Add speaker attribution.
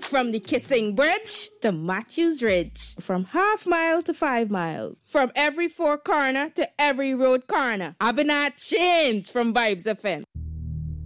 Speaker 1: From the Kissing Bridge to Matthews Ridge. From half mile to 5 miles. From every four corner to every road corner. I've been at change from Vibes FM.